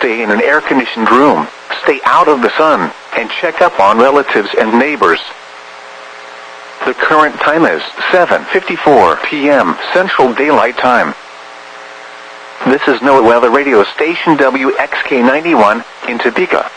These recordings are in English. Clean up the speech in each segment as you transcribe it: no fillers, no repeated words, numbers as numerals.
stay in an air-conditioned room, stay out of the sun, and check up on relatives and neighbors. The current time is 7:54 p.m. Central Daylight Time. This is NOAA Weather Radio Station WXK91 in Topeka.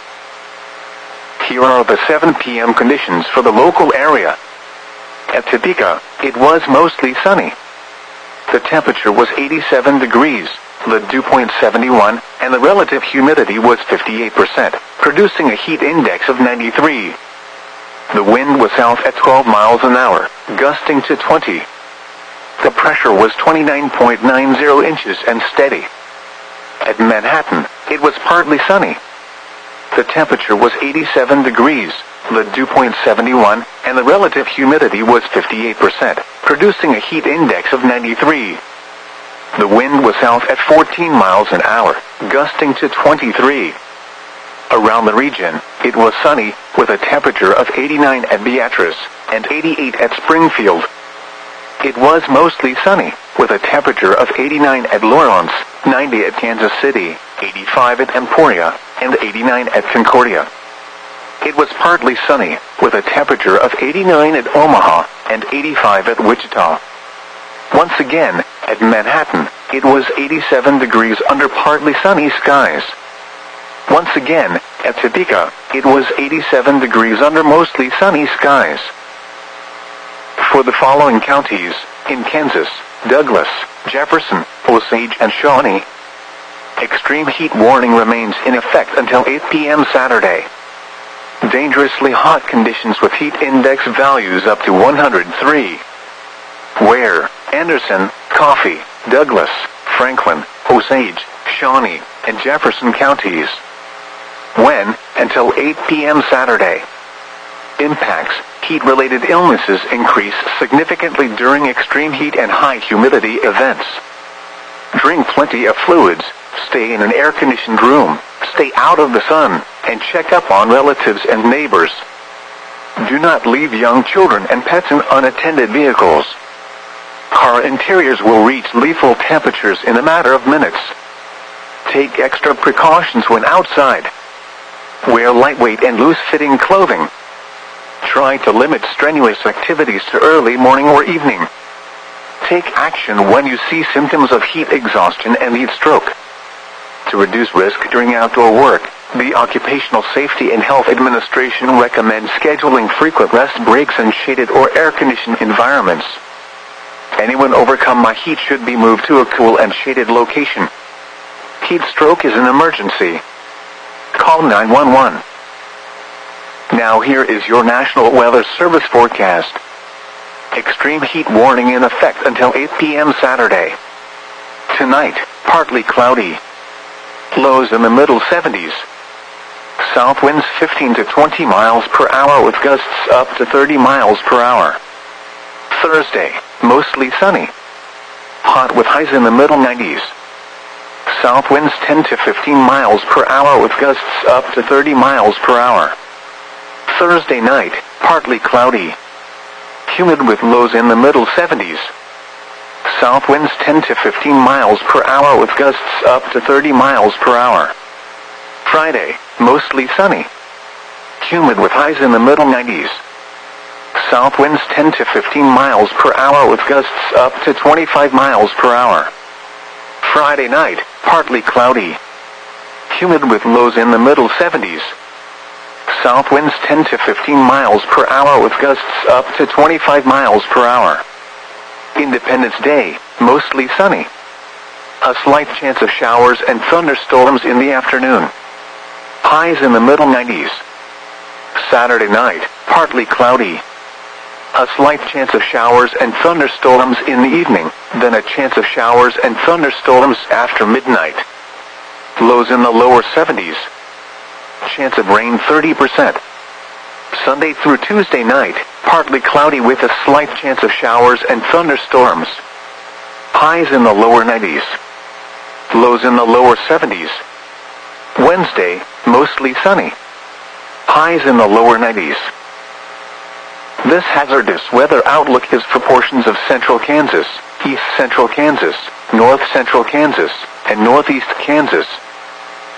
Here are the 7 p.m. conditions for the local area. At Topeka, it was mostly sunny. The temperature was 87 degrees, the dew point 71, and the relative humidity was 58%, producing a heat index of 93. The wind was south at 12 miles an hour, gusting to 20. The pressure was 29.90 inches and steady. At Manhattan, it was partly sunny. The temperature was 87 degrees, the dew point 71, and the relative humidity was 58%, producing a heat index of 93. The wind was south at 14 miles an hour, gusting to 23. Around the region, it was sunny, with a temperature of 89 at Beatrice and 88 at Springfield. It was mostly sunny, with a temperature of 89 at Lawrence, 90 at Kansas City, 85 at Emporia, and 89 at Concordia. It was partly sunny, with a temperature of 89 at Omaha and 85 at Wichita. Once again, at Manhattan, it was 87 degrees under partly sunny skies. Once again, at Topeka, it was 87 degrees under mostly sunny skies. For the following counties, in Kansas, Douglas, Jefferson, Osage, and Shawnee, extreme heat warning remains in effect until 8 p.m. Saturday. Dangerously hot conditions with heat index values up to 103. Ware, Anderson, Coffee, Douglas, Franklin, Osage, Shawnee, and Jefferson counties. When, until 8 p.m. Saturday. Impacts, heat-related illnesses increase significantly during extreme heat and high humidity events. Drink plenty of fluids, stay in an air-conditioned room, stay out of the sun, and check up on relatives and neighbors. Do not leave young children and pets in unattended vehicles. Car interiors will reach lethal temperatures in a matter of minutes. Take extra precautions when outside. Wear lightweight and loose-fitting clothing. Try to limit strenuous activities to early morning or evening. Take action when you see symptoms of heat exhaustion and heat stroke. To reduce risk during outdoor work, the Occupational Safety and Health Administration recommends scheduling frequent rest breaks in shaded or air-conditioned environments. Anyone overcome by heat should be moved to a cool and shaded location. Heat stroke is an emergency. Call 911. Now here is your National Weather Service forecast. Extreme heat warning in effect until 8 p.m. Saturday. Tonight, partly cloudy. Lows in the middle 70s. South winds 15 to 20 miles per hour with gusts up to 30 miles per hour. Thursday, mostly sunny. Hot with highs in the middle 90s. South winds 10 to 15 miles per hour with gusts up to 30 miles per hour. Thursday night, partly cloudy. Humid with lows in the middle 70s. South winds 10 to 15 miles per hour with gusts up to 30 miles per hour. Friday, mostly sunny. Humid with highs in the middle 90s. South winds 10 to 15 miles per hour with gusts up to 25 miles per hour. Friday night, partly cloudy. Humid with lows in the middle 70s. South winds 10 to 15 miles per hour with gusts up to 25 miles per hour. Independence Day, mostly sunny. A slight chance of showers and thunderstorms in the afternoon. Highs in the middle 90s. Saturday night, partly cloudy. A slight chance of showers and thunderstorms in the evening, then a chance of showers and thunderstorms after midnight. Lows in the lower 70s. Chance of rain 30%. Sunday through Tuesday night, partly cloudy with a slight chance of showers and thunderstorms. Highs in the lower 90s. Lows in the lower 70s. Wednesday, mostly sunny. Highs in the lower 90s. This hazardous weather outlook is for portions of central Kansas, east central Kansas, north central Kansas, and northeast Kansas,